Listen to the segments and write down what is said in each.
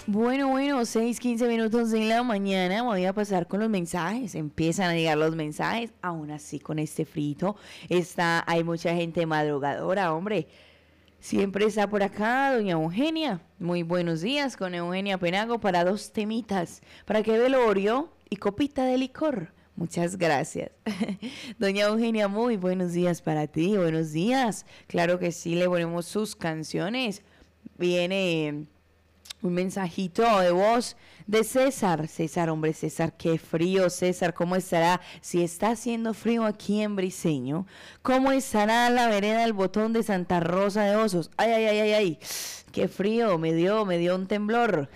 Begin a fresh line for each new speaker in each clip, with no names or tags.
Bueno, 6:15 en la mañana. Voy a pasar con los mensajes. Empiezan a llegar los mensajes. Aún así, con este frito, hay mucha gente madrugadora, hombre. Siempre está por acá doña Eugenia. Muy buenos días con Eugenia Penago para 2 temitas. ¿Para qué velorio y copita de licor? Muchas gracias. Doña Eugenia, muy buenos días para ti. Buenos días. Claro que sí, le ponemos sus canciones. Viene un mensajito de voz de César. César, hombre, César, qué frío. César, ¿cómo estará? Si está haciendo frío aquí en Briceño, ¿cómo estará la vereda del Botón de Santa Rosa de Osos? Ay, qué frío, me dio un temblor.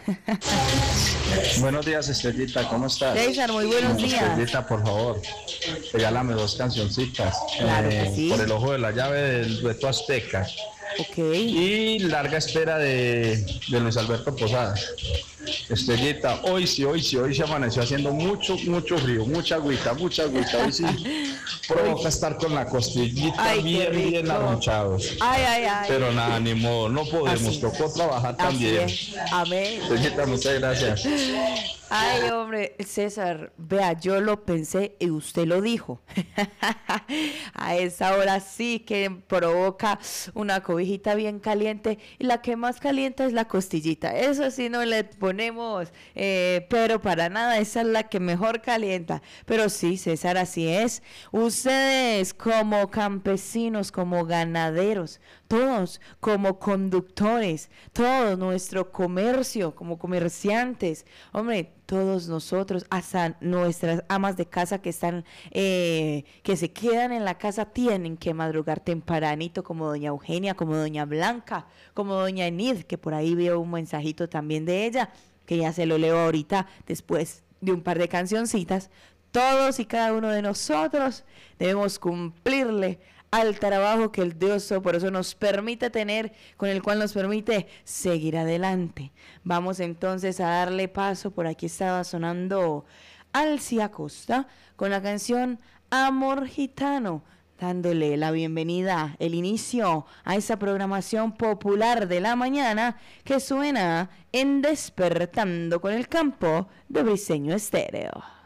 Buenos días, Estrellita, ¿cómo estás?
César, muy buenos días.
Estrellita, por favor, regálame 2 cancioncitas.
Claro que sí.
Por el ojo de la llave del dueto azteca.
Ok.
Y Larga Espera de Luis Alberto Posada. Estrellita, hoy sí se amaneció haciendo mucho frío, mucha agüita. Hoy sí provoca estar con la costillita bien arronchados.
Ay.
Pero nada, ni modo, no podemos, tocó trabajar también.
Amén.
Estrellita, muchas gracias.
Ay, hombre, César, vea, yo lo pensé y usted lo dijo. A esa hora sí que provoca una cobijita bien caliente y la que más calienta es la costillita. Eso sí no le ponemos, pero para nada, esa es la que mejor calienta. Pero sí, César, así es. Ustedes como campesinos, como ganaderos, todos como conductores, todo nuestro comercio como comerciantes, hombre, todos nosotros, hasta nuestras amas de casa que están, que se quedan en la casa, tienen que madrugar tempranito, como doña Eugenia, como doña Blanca, como doña Enid, que por ahí veo un mensajito también de ella, que ya se lo leo ahorita después de un par de cancioncitas. Todos y cada uno de nosotros debemos cumplirle al trabajo que el Dios por eso nos permite tener, con el cual nos permite seguir adelante. Vamos entonces a darle paso. Por aquí estaba sonando Alcia Costa con la canción Amor Gitano, dándole la bienvenida, el inicio a esa programación popular de la mañana que suena en Despertando con el Campo de Briceño Estéreo.